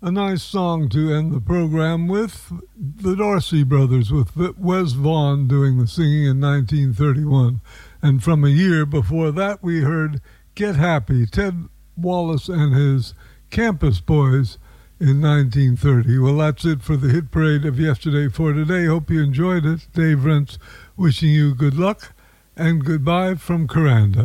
A nice song to end the program with. The Dorsey Brothers with Wes Vaughn doing the singing in 1931. And from a year before that, we heard Get Happy, Ted Wallace and his Campus Boys in 1930. Well, that's it for the hit parade of yesterday for today. Hope you enjoyed it. Dave Rentz wishing you good luck and goodbye from Kuranda.